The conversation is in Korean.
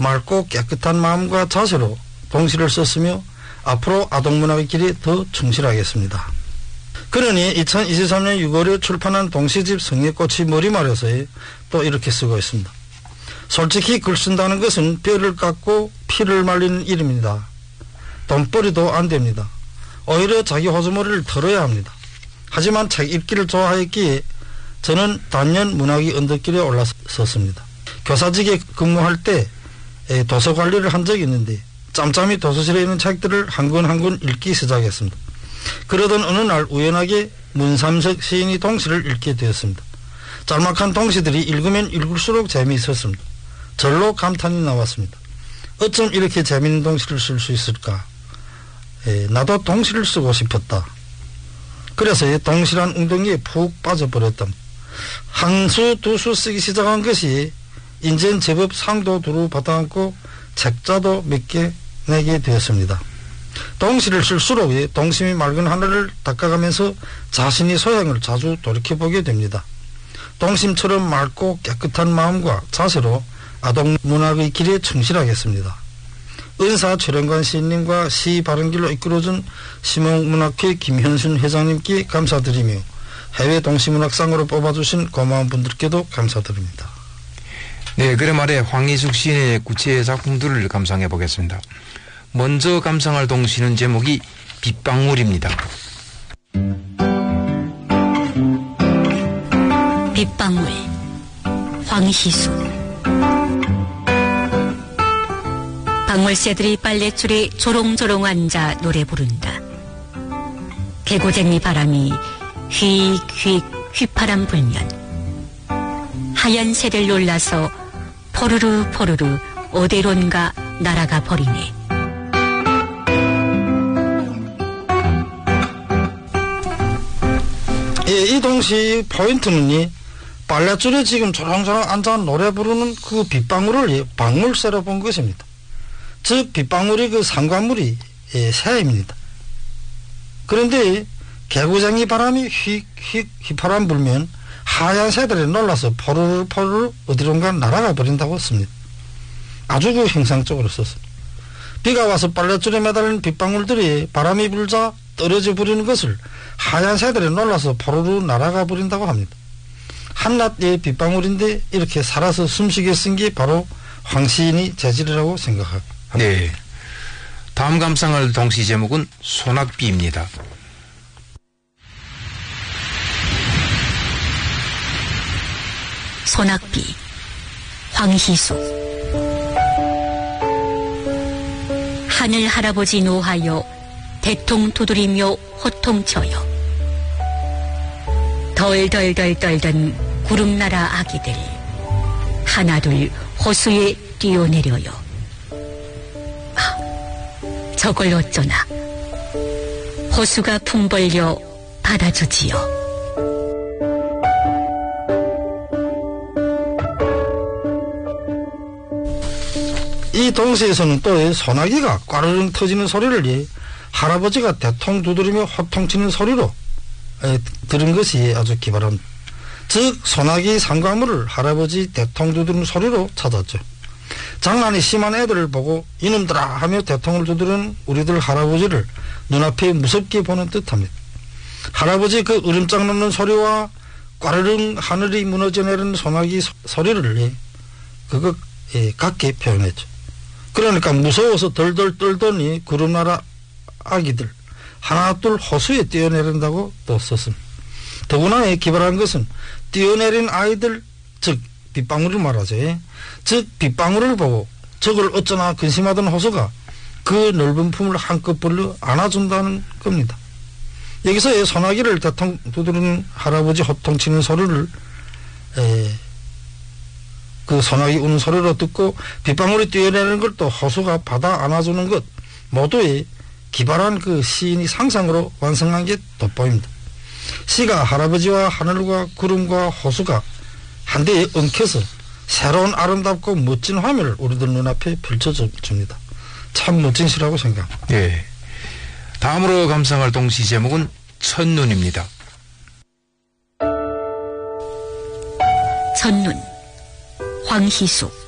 맑고 깨끗한 마음과 자세로 동시를 썼으며 앞으로 아동문학의 길에 더 충실하겠습니다. 그러니 2023년 6월에 출판한 동시집 성례꽃이 머리말에서 또 이렇게 쓰고 있습니다. 솔직히 글 쓴다는 것은 뼈를 깎고 피를 말리는 일입니다. 돈벌이도 안 됩니다. 오히려 자기 호수머리를 털어야 합니다. 하지만 책 읽기를 좋아했기에 저는 단연 문학의 언덕길에 올라섰습니다. 교사직에 근무할 때 도서관리를 한 적이 있는데 짬짬이 도서실에 있는 책들을 한 권 한 권 읽기 시작했습니다. 그러던 어느 날 우연하게 문삼석 시인의 동시를 읽게 되었습니다. 짤막한 동시들이 읽으면 읽을수록 재미있었습니다. 절로 감탄이 나왔습니다. 어쩜 이렇게 재미있는 동시를 쓸 수 있을까? 나도 동시를 쓰고 싶었다. 그래서 동시란 웅덩이에 푹 빠져버렸답니다. 한 수 두 수 쓰기 시작한 것이 인제는 제법 상도 두루 받아안고 책자도 몇 개 내게 되었습니다. 동시를 쓸수록 동심이 맑은 하늘을 닦아가면서 자신의 소양을 자주 돌이켜보게 됩니다. 동심처럼 맑고 깨끗한 마음과 자세로 아동문학의 길에 충실하겠습니다. 은사 최령관 시인님과 시 바른길로 이끌어준 시목문학회 김현순 회장님께 감사드리며 해외 동시문학상으로 뽑아주신 고마운 분들께도 감사드립니다. 네, 그래 말에 황희숙 시인의 구체 작품들을 감상해 보겠습니다. 먼저 감상할 동시는 제목이 빗방울입니다. 빗방울, 황희숙. 방울새들이 빨랫줄에 조롱조롱 앉아 노래 부른다. 개고쟁이 바람이 휙휙 휘파람 불면 하얀 새들 놀라서 포르르 포르르 어디론가 날아가 버리네. 이 동시 포인트는 빨랫줄에 지금 조롱조롱 앉아 노래 부르는 그 빗방울을 방울새로 본 것입니다. 즉 빗방울이 그 상관물이 새입니다. 그런데 개구쟁이 바람이 휙휙 휘파람 불면 하얀 새들이 놀라서 포르르 포르르 어디론가 날아가 버린다고 씁니다. 아주 그 형상적으로 썼습니다. 비가 와서 빨랫줄에 매달린 빗방울들이 바람이 불자 떨어져 버리는 것을 하얀 새들이 놀라서 포르르 날아가 버린다고 합니다. 한낱의 빗방울인데 이렇게 살아서 숨쉬게 쓴 게 바로 황시인의 재질이라고 생각합니다. 네, 다음 감상할 동시 제목은 소낙비입니다. 소낙비, 황희숙. 하늘 할아버지 노하여 대통 두드리며 호통쳐요. 덜덜덜 떨던 구름나라 아기들 하나둘 호수에 뛰어내려요. 저걸 어쩌나. 호수가 풍벌려 받아주지요. 이 동시에서는 또 소나기가 꽈르릉 터지는 소리를 할아버지가 대통 두드리며 호통치는 소리로 들은 것이 아주 기발합니다. 즉 소나기 상과물을 할아버지 대통 두드리는 소리로 찾았죠. 장난이 심한 애들을 보고 이놈들아 하며 대통을 두드리는 우리들 할아버지를 눈앞에 무섭게 보는 듯합니다. 할아버지 그 으름장 놓는 소리와 꽈르릉 하늘이 무너져 내리는 소나기 소리를 그거 같게 표현했죠. 그러니까 무서워서 덜덜 떨더니 구름나라 아기들 하나 둘 호수에 뛰어내린다고 또 썼습니다. 더구나 기발한 것은 뛰어내린 아이들, 즉 빗방울을 말하죠. 즉 빗방울을 보고 저걸 어쩌나 근심하던 호수가 그 넓은 품을 한꺼번에 안아준다는 겁니다. 여기서 소나기를 대통 두드리는 할아버지 호통치는 소리를 그 소나기 우는 소리로 듣고 빗방울이 뛰어내리는 걸 또 호수가 받아 안아주는 것 모두의 기발한 그 시인이 상상으로 완성한 게 돋보입니다. 시가 할아버지와 하늘과 구름과 호수가 한데에 엉켜서 새로운 아름답고 멋진 화면을 우리들 눈앞에 펼쳐줍니다. 참 멋진 시라고 생각합니다. 예. 다음으로 감상할 동시 제목은 첫눈입니다. 첫눈, 황희숙.